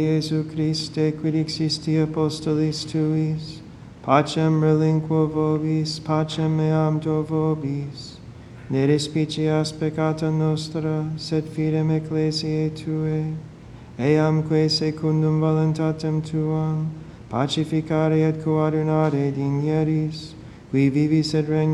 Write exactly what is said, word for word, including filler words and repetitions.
Iesu Christe, quid existi apostolis tuis, pacem relinquo vobis, pacem meam do vobis. Ne respicias peccata nostra, sed fidem ecclesiae Tuae, eamque secundum voluntatem Tuam, pacificare et coadunare digneris, qui vivis et regnum